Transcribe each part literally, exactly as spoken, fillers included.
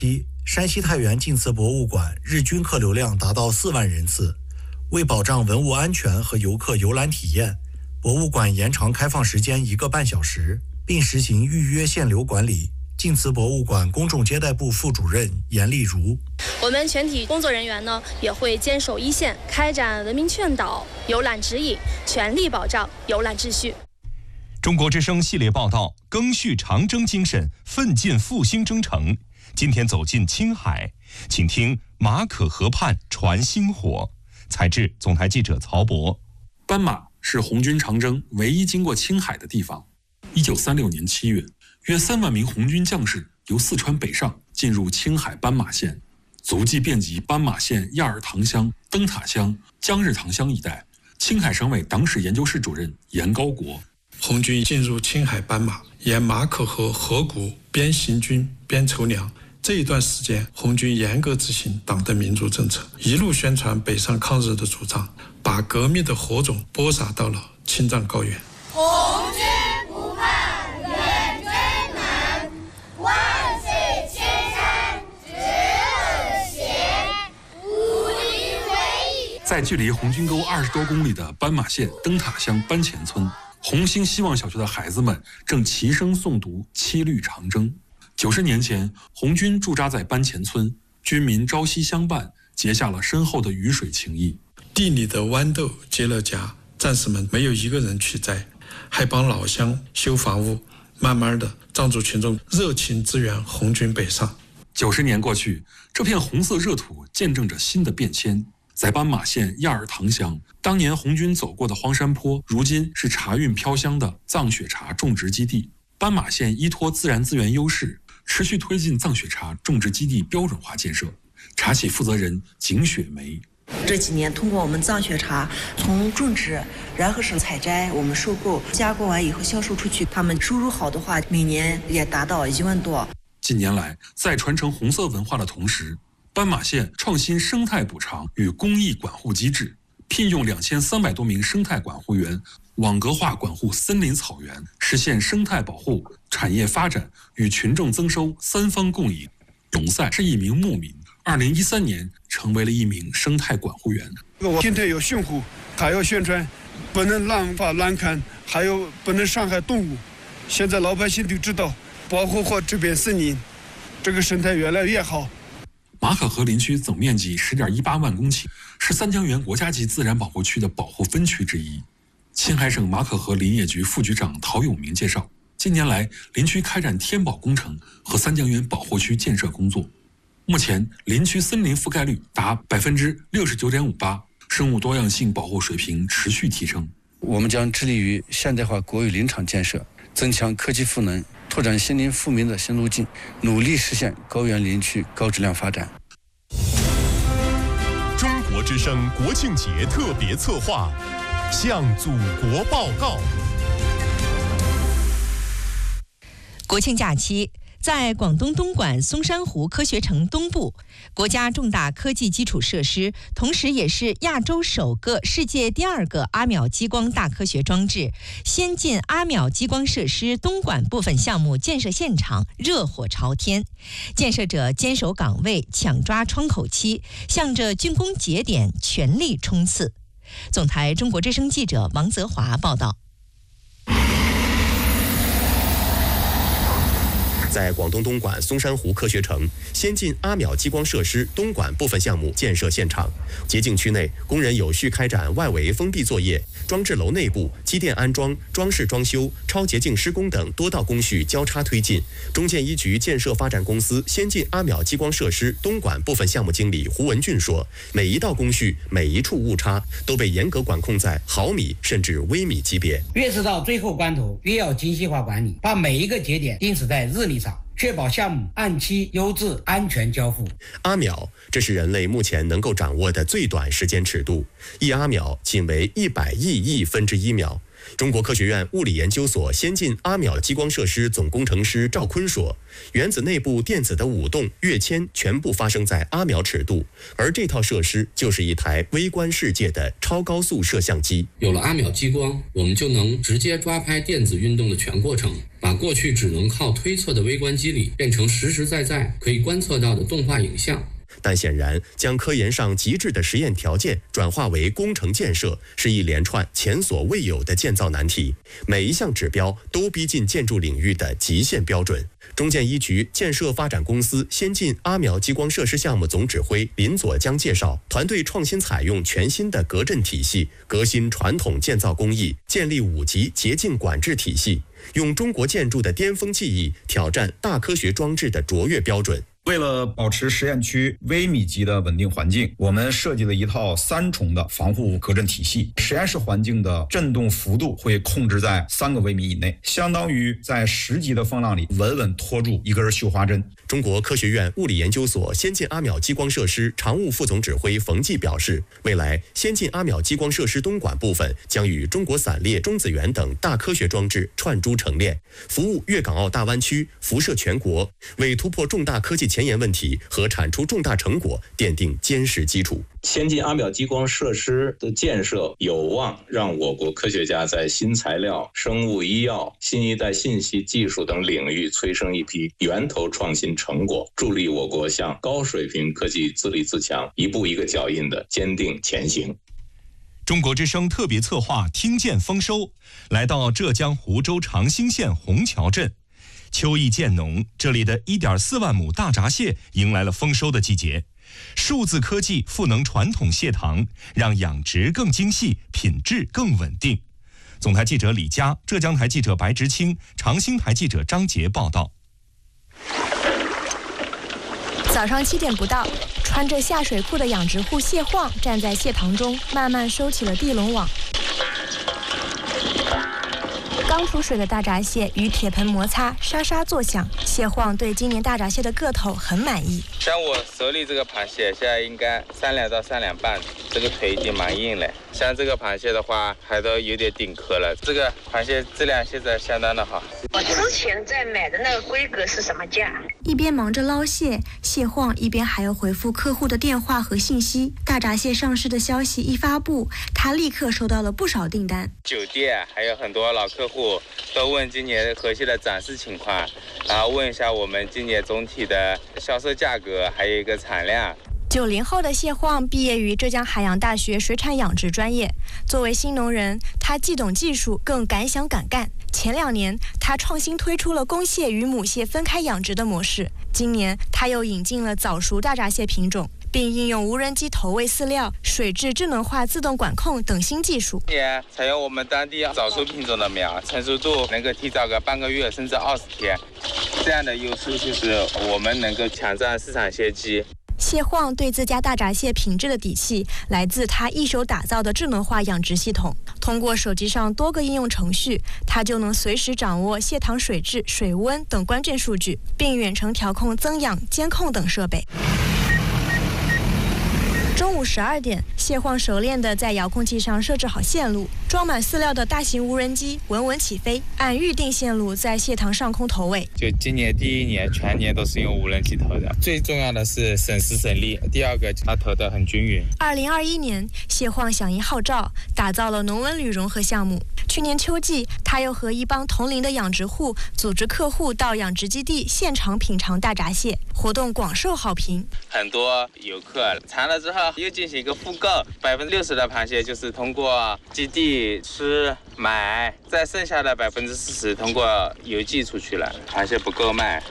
一、山西太原晋祠博物馆日均客流量达到四万人次。为保障文物安全和游客游览体验，博物馆延长开放时间一个半小时，并实行预约限流管理。晋祠博物馆公众接待部副主任严丽如： 我们全体工作人员呢，也会坚守一线，开展文明劝导、游览指引，全力保障游览秩序。 中国之声系列报道：赓续长征精神，奋进复兴征程。今天走进青海，请听马可河畔传星火。采制总台记者曹博。 斑马是红军长征唯一经过青海的地方。一九三六年七月，约三万名红军将士由四川北上，进入青海斑马县，足迹遍及斑马县亚尔塘乡、灯塔乡、江日塘乡一带。青海省委党史研究室主任严高国： 红军进入青海斑马，沿马可河河谷边行军边筹粮。这一段时间，红军严格执行党的民族政策，一路宣传北上抗日的主张，把革命的火种播撒到了青藏高原。 红军不怕远征难，万水千山只有险，无离为义。 在距离红军沟二十多公里的斑马县灯塔乡班前村，红星希望小学的孩子们正齐声诵读七律长征。九十年前，红军驻扎在班前村，军民朝夕相伴，结下了深厚的鱼水情谊。 地里的豌豆结了荚，战士们没有一个人去摘，还帮老乡修房屋。慢慢的，藏族群众热情支援红军北上。 九十年过去，这片红色热土见证着新的变迁。在斑马县亚尔塘乡，当年红军走过的荒山坡，如今是茶韵飘香的藏雪茶种植基地。斑马县依托自然资源优势，持续推进藏雪茶种植基地标准化建设。茶企负责人景雪梅： 这几年通过我们藏雪茶从种植，然后是采摘，我们收购，加工完以后销售出去，他们收入好的话，每年也达到一万多。 近年来，在传承红色文化的同时，斑马县创新生态补偿与公益管护机制，聘用两千三百多名生态管护员，网格化管护森林草原，实现生态保护、产业发展与群众增收三方共赢。荣赛是一名牧民，二零一三年成为了一名生态管护员。 我今天有训护，还要宣传，不能滥发滥砍，还有不能伤害动物。现在老百姓都知道，保护好这片森林，这个生态越来越好。 马可河林区总面积十点一八万公顷，是三江源国家级自然保护区的保护分区之一。青海省马可河林业局副局长陶永明介绍，近年来林区开展天保工程和三江源保护区建设工作，目前林区森林覆盖率达百分之六十九点五八，生物多样性保护水平持续提升。 我们将致力于现代化国有林场建设，增强科技赋能，拓展森林富民的新路径，努力实现高原林区高质量发展。 中国之声国庆节特别策划，向祖国报告。 国庆假期，在广东东莞松山湖科学城东部，国家重大科技基础设施，同时也是亚洲首个、世界第二个阿秒激光大科学装置——先进阿秒激光设施东莞部分项目建设现场热火朝天，建设者坚守岗位，抢抓窗口期，向着竣工节点全力冲刺。总台中国之声记者王泽华报道。 在广东东莞松山湖科学城先进阿秒激光设施东莞部分项目建设现场，洁净区内工人有序开展外围封闭作业，装置楼内部机电安装、装饰装修、超洁净施工等多道工序交叉推进。中建一局建设发展公司先进阿秒激光设施东莞部分项目经理胡文俊说，每一道工序、每一处误差都被严格管控在毫米甚至微米级别。 越是到最后关头，越要精细化管理，把每一个节点定死在日历上，确保项目按期、优质、安全交付。 阿秒，这是人类目前能够掌握的最短时间尺度，一阿秒仅为一百亿亿分之一秒。 中国科学院物理研究所先进阿邈激光设施总工程师赵坤说，原子内部电子的舞动、跃迁全部发生在阿邈尺度，而这套设施就是一台微观世界的超高速摄像机。 有了阿邈激光，我们就能直接抓拍电子运动的全过程，把过去只能靠推测的微观机理变成实实在在可以观测到的动画影像。 但显然，将科研上极致的实验条件转化为工程建设，是一连串前所未有的建造难题。每一项指标都逼近建筑领域的极限标准。中建一局建设发展公司先进阿邈激光设施项目总指挥林佐江介绍，团队创新采用全新的隔震体系，革新传统建造工艺，建立五级洁净管制体系，用中国建筑的巅峰技艺挑战大科学装置的卓越标准。 为了保持实验区微米级的稳定环境，我们设计了一套三重的防护隔震体系。实验室环境的震动幅度会控制在三个微米以内，相当于在十级的风浪里稳稳拖住一根绣花针。 中国科学院物理研究所先进阿邈激光设施常务副总指挥冯骥表示，未来先进阿邈激光设施东莞部分将与中国散列、中子源等大科学装置串珠成链，服务粤港澳大湾区，辐射全国，为突破重大科技前沿问题和产出重大成果奠定坚实基础。 先进阿邈激光设施的建设有望让我国科学家在新材料、生物医药、新一代信息技术等领域催生一批源头创新成果，助力我国向高水平科技自立自强一步一个脚印的坚定前行。 中国之声特别策划听见丰收，来到浙江湖州长兴县虹桥镇。秋意渐浓，这里的 一点四万亩大闸蟹迎来了丰收的季节。数字科技赋能传统蟹塘，让养殖更精细，品质更稳定。总台记者李佳，浙江台记者白执清，长兴台记者张杰报道。 早上七点不到，穿着下水裤的养殖户谢晃站在蟹塘中，慢慢收起了地笼网。刚出水的大闸蟹与铁盆摩擦，沙沙作响。谢晃对今年大闸蟹的个头很满意。 像我手里这个螃蟹，现在应该三两到三两半，这个腿已经蛮硬了。像这个螃蟹的话，还都有点顶壳了。这个螃蟹质量现在相当的好。 我之前在买的那个规格是什么价？ 一边忙着捞蟹，谢晃一边还要回复客户的电话和信息。大闸蟹上市的消息一发布，他立刻收到了不少订单。 酒店还有很多老客户都问今年河蟹的展示情况，然后问一下我们今年总体的销售价格，还有一个产量。 九零后的谢晃毕业于浙江海洋大学水产养殖专业。作为新农人，他既懂技术，更敢想敢干。前两年，他创新推出了公蟹与母蟹分开养殖的模式。今年，他又引进了早熟大闸蟹品种，并应用无人机投喂饲料、水质智能化自动管控等新技术。 今年采用我们当地早熟品种的苗，成熟度能够提早个半个月甚至二十天。这样的优势就是我们能够抢占市场先机。 谢晃对自家大闸蟹品质的底气来自他一手打造的智能化养殖系统。通过手机上多个应用程序，他就能随时掌握蟹塘水质、水温等关键数据，并远程调控增氧、监控等设备。中午十二点，谢晃熟练地在遥控器上设置好线路，装满饲料的大型无人机稳稳起飞，按预定线路在蟹塘上空投喂。 就今年第一年全年都是用无人机投的，最重要的是省时省力，第二个它投得很均匀。 二零二一年，谢晃响应号召，打造了农文旅融合项目。去年秋季，他又和一帮同龄的养殖户组织客户到养殖基地现场品尝大闸蟹，活动广受好评。 很多游客尝了之后又进行一个复购，百分之六十的螃蟹就是通过基地吃买，再剩下的百分之四十通过邮寄出去了，螃蟹不够卖。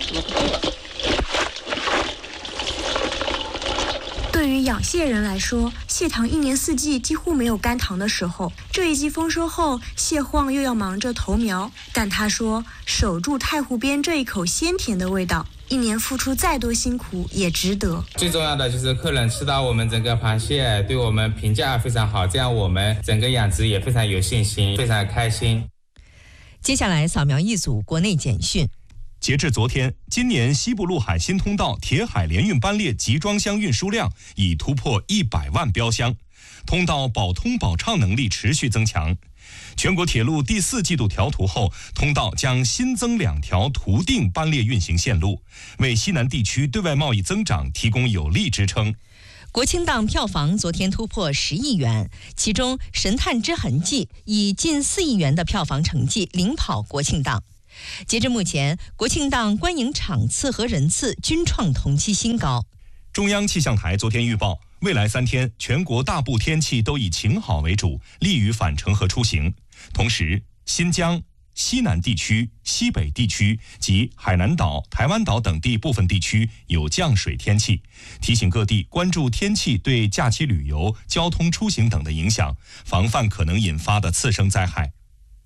对于养蟹人来说，蟹塘一年四季几乎没有干塘的时候。这一季丰收后，谢晃又要忙着投苗，但他说，守住太湖边这一口鲜甜的味道，一年付出再多辛苦也值得。 最重要的就是客人吃到我们整个螃蟹，对我们评价非常好，这样我们整个养殖也非常有信心，非常开心。 接下来扫描一组国内简讯。 截至昨天，今年西部陆海新通道铁海联运班列集装箱运输量已突破一百万标箱，通道保通保畅能力持续增强。 全国铁路第四季度调图后，通道将新增两条图定班列运行线路，为西南地区对外贸易增长提供有力支撑。 国庆档票房昨天突破十亿元，其中《神探之痕迹》以近四亿元的票房成绩领跑国庆档。截至目前，国庆档观影场次和人次均创同期新高。 中央气象台昨天预报，未来三天全国大部天气都以晴好为主，利于返程和出行。同时，新疆、西南地区、西北地区及海南岛、台湾岛等地部分地区有降水天气，提醒各地关注天气对假期旅游、交通出行等的影响，防范可能引发的次生灾害。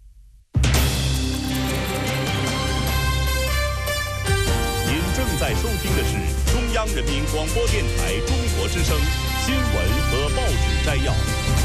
您正在收听的是中央人民广播电台中国之声新闻和报纸摘要。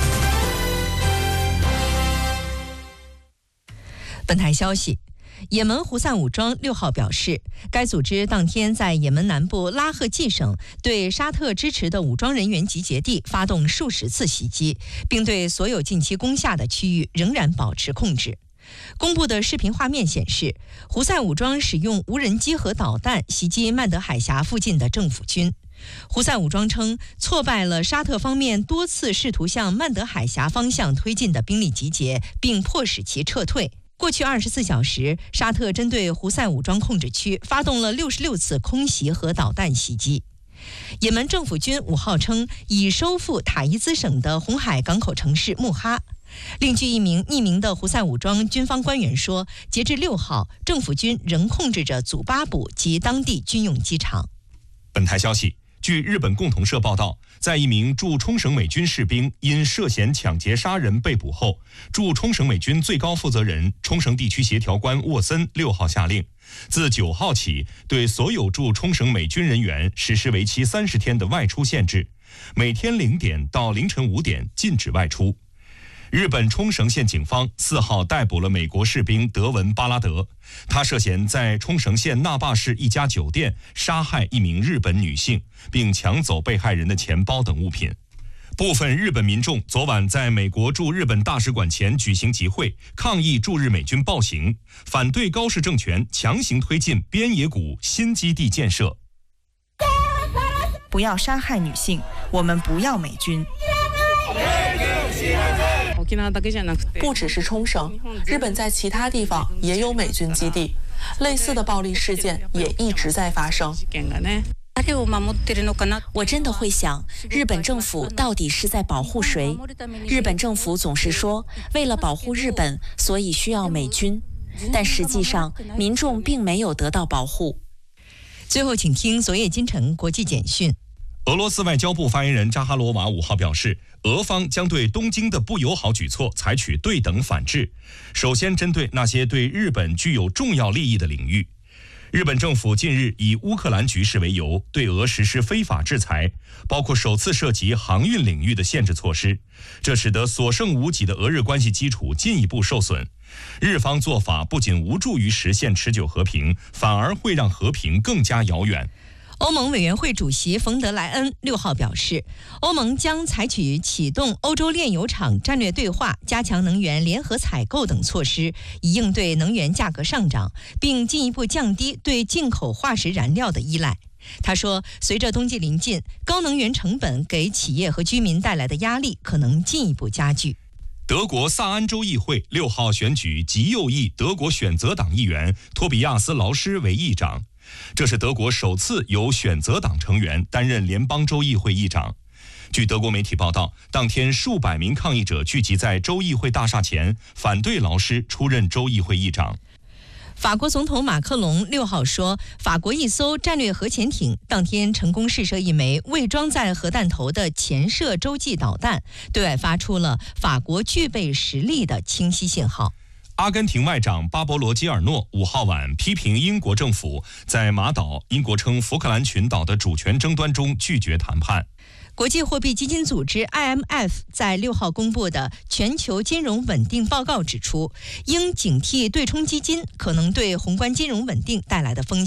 本台消息，也门胡塞武装六号表示，该组织当天在也门南部拉赫季省对沙特支持的武装人员集结地发动数十次袭击，并对所有近期攻下的区域仍然保持控制。公布的视频画面显示，胡塞武装使用无人机和导弹袭击曼德海峡附近的政府军。胡塞武装称，挫败了沙特方面多次试图向曼德海峡方向推进的兵力集结，并迫使其撤退。过去二十四小时，沙特针对胡塞武装控制区发动了六十六次空袭和导弹袭击。也门政府军五号称，已收复塔伊兹省的红海港口城市穆哈。另据一名匿名的胡塞武装军方官员说，截至六号，政府军仍控制着祖巴卜及当地军用机场。 本台消息，据日本共同社报道，在一名驻冲绳美军士兵因涉嫌抢劫杀人被捕后，驻冲绳美军最高负责人冲绳地区协调官沃森六号下令，自九号起对所有驻冲绳美军人员实施为期三十天的外出限制，每天零点到凌晨五点禁止外出。日本冲绳县警方四号逮捕了美国士兵德文·巴拉德，他涉嫌在冲绳县那霸市一家酒店杀害一名日本女性，并抢走被害人的钱包等物品。部分日本民众昨晚在美国驻日本大使馆前举行集会，抗议驻日美军暴行，反对高市政权强行推进边野古新基地建设。 不要杀害女性，我们不要美军。 不只是冲绳，日本在其他地方也有美军基地，类似的暴力事件也一直在发生。 我真的会想，日本政府到底是在保护谁？日本政府总是说，为了保护日本，所以需要美军，但实际上民众并没有得到保护。 最后，请听昨夜今晨国际简讯。 俄罗斯外交部发言人扎哈罗娃五号表示，俄方将对东京的不友好举措采取对等反制，首先针对那些对日本具有重要利益的领域。日本政府近日以乌克兰局势为由，对俄实施非法制裁，包括首次涉及航运领域的限制措施，这使得所剩无几的俄日关系基础进一步受损。日方做法不仅无助于实现持久和平，反而会让和平更加遥远。 欧盟委员会主席冯德莱恩六号表示，欧盟将采取启动欧洲炼油厂战略对话、加强能源联合采购等措施，以应对能源价格上涨，并进一步降低对进口化石燃料的依赖。他说，随着冬季临近，高能源成本给企业和居民带来的压力可能进一步加剧。 德国萨安州议会六号选举极右翼德国选择党议员托比亚斯·劳施为议长，这是德国首次由选择党成员担任联邦州议会议长。据德国媒体报道，当天数百名抗议者聚集在州议会大厦前，反对劳施出任州议会议长。 法国总统马克龙六号说，法国一艘战略核潜艇当天成功试射一枚未装载核弹头的潜射洲际导弹，对外发出了法国具备实力的清晰信号。 阿根廷外长巴勃罗·吉尔诺五号晚批评英国政府在马岛（英国称福克兰群岛）的主权争端中拒绝谈判。 国际货币基金组织 I M F 在六号公布的全球金融稳定报告指出，应警惕对冲基金可能对宏观金融稳定带来的风险。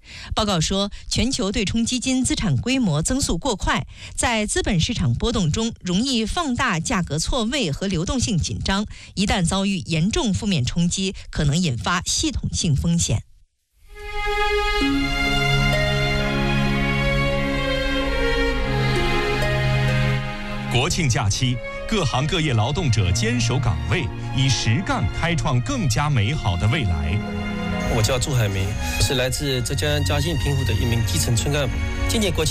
报告说，全球对冲基金资产规模增速过快，在资本市场波动中容易放大价格错位和流动性紧张，一旦遭遇严重负面冲击，可能引发系统性风险。 国庆假期，各行各业劳动者坚守岗位，以实干开创更加美好的未来。 我叫祝海明，是来自浙江嘉兴平湖的一名基层村干部。今年国庆